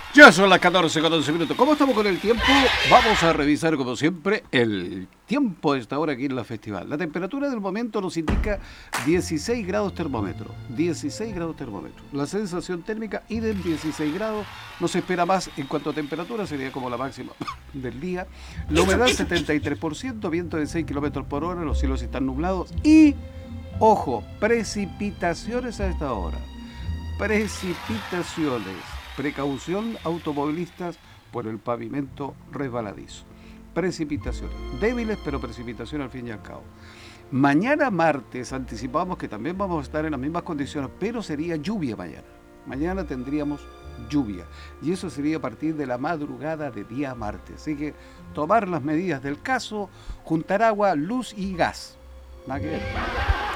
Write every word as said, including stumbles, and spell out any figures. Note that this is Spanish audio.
Ya son las catorce con once minutos. ¿Cómo estamos con el tiempo? Vamos a revisar, como siempre, el tiempo de esta hora aquí en la festival. La temperatura del momento nos indica dieciséis grados termómetro. dieciséis grados termómetro. La sensación térmica, idem, dieciséis grados. No se espera más en cuanto a temperatura, sería como la máxima del día. La humedad setenta y tres por ciento, viento de seis kilómetros por hora, los cielos están nublados y, ojo, precipitaciones a esta hora. Precipitaciones. Precaución, automovilistas, por el pavimento resbaladizo. Precipitaciones. Débiles, pero precipitaciones al fin y al cabo. Mañana martes anticipamos que también vamos a estar en las mismas condiciones, pero sería lluvia mañana. Mañana tendríamos lluvia. Y eso sería a partir de la madrugada de día martes. Así que tomar las medidas del caso, juntar agua, luz y gas. Nada que ver.